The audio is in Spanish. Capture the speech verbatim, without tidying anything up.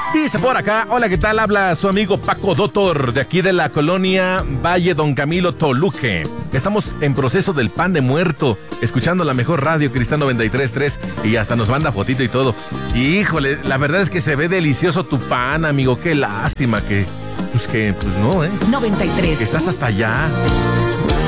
Dice por acá, hola, ¿qué tal? Habla su amigo Paco Doctor, de aquí de la colonia Valle Don Camilo Toluque. Estamos en proceso del pan de muerto, escuchando la mejor radio, Cristal noventa y tres punto tres, y hasta nos manda fotito y todo. Híjole, la verdad es que se ve delicioso tu pan, amigo, qué lástima que, pues que, pues no, ¿eh? noventa y tres. Que estás hasta allá.